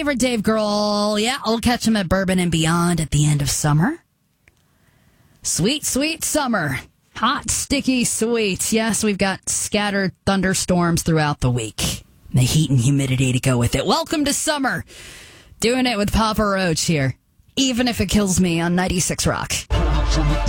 favorite Dave Grohl. Yeah, I'll catch him at Bourbon and Beyond at the end of summer. Sweet, sweet summer. Hot, sticky, sweet. Yes, we've got scattered thunderstorms throughout the week. The heat and humidity to go with it. Welcome to summer. Doing it with Papa Roach here. Even if it kills me on 96 Rock.